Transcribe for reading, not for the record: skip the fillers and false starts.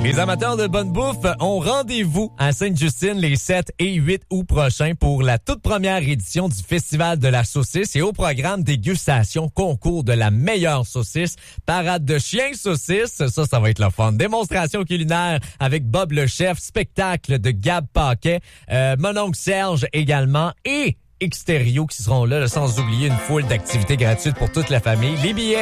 Les amateurs de bonne bouffe ont rendez-vous à Sainte-Justine les 7 et 8 août prochains pour la toute première édition du Festival de la saucisse et au programme dégustation, concours de la meilleure saucisse, parade de chiens saucisses, ça va être le fun. Démonstration culinaire avec Bob le chef, spectacle de Gab Paquet, mon oncle Serge également et Extérieur qui seront là, sans oublier une foule d'activités gratuites pour toute la famille. Les billets